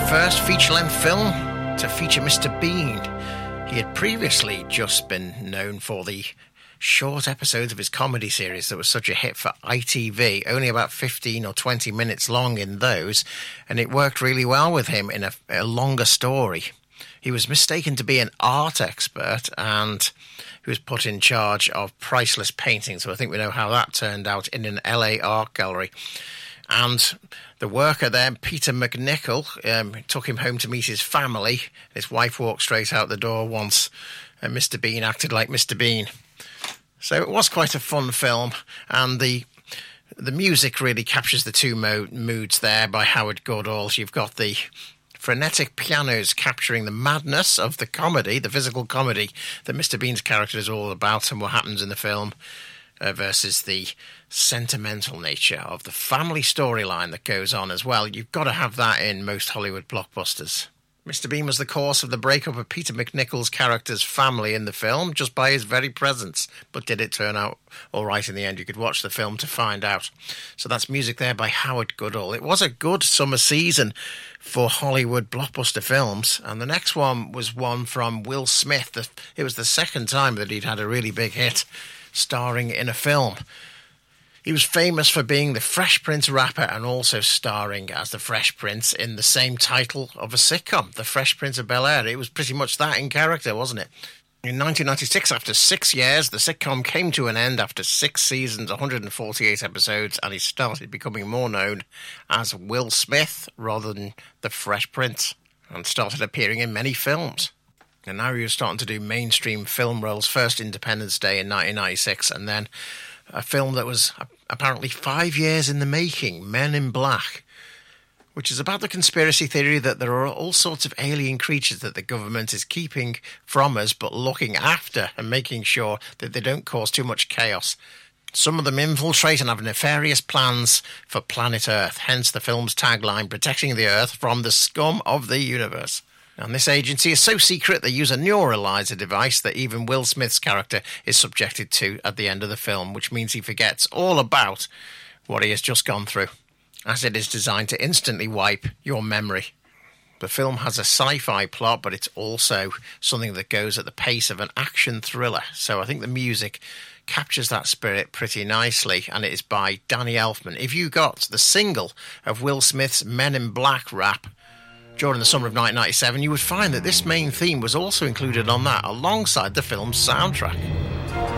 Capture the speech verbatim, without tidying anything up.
first feature-length film to feature Mister Bean. He had previously just been known for the short episodes of his comedy series that was such a hit for I T V, only about fifteen or twenty minutes long in those, and it worked really well with him in a, a longer story. He was mistaken to be an art expert, and he was put in charge of priceless paintings, so I think we know how that turned out in an L A art gallery. And the worker there, Peter MacNicol, um, took him home to meet his family. His wife walked straight out the door once, and Mister Bean acted like Mister Bean. So it was quite a fun film, and the the music really captures the two mo- moods there by Howard Goodall. You've got the frenetic pianos capturing the madness of the comedy, the physical comedy that Mister Bean's character is all about and what happens in the film, uh, versus the sentimental nature of the family storyline that goes on as well. You've got to have that in most Hollywood blockbusters. Mister Bean was the cause of the breakup of Peter MacNicol's character's family in the film just by his very presence. But did it turn out all right in the end? You could watch the film to find out. So that's music there by Howard Goodall. It was a good summer season for Hollywood blockbuster films. And the next one was one from Will Smith. It was the second time that he'd had a really big hit starring in a film. He was famous for being the Fresh Prince rapper and also starring as the Fresh Prince in the same title of a sitcom, The Fresh Prince of Bel-Air. It was pretty much that in character, wasn't it? In nineteen ninety-six, after six years, the sitcom came to an end after six seasons, one hundred forty-eight episodes, and he started becoming more known as Will Smith rather than the Fresh Prince, and started appearing in many films. And now he was starting to do mainstream film roles, first Independence Day in nineteen ninety-six, and then a film that was apparently five years in the making, Men in Black, which is about the conspiracy theory that there are all sorts of alien creatures that the government is keeping from us but looking after and making sure that they don't cause too much chaos. Some of them infiltrate and have nefarious plans for planet Earth, hence the film's tagline, protecting the Earth from the scum of the universe. And this agency is so secret they use a neuralizer device that even Will Smith's character is subjected to at the end of the film, which means he forgets all about what he has just gone through, as it is designed to instantly wipe your memory. The film has a sci-fi plot, but it's also something that goes at the pace of an action thriller. So I think the music captures that spirit pretty nicely, and it is by Danny Elfman. If you got the single of Will Smith's Men in Black rap during the summer of nineteen ninety-seven, you would find that this main theme was also included on that, alongside the film's soundtrack.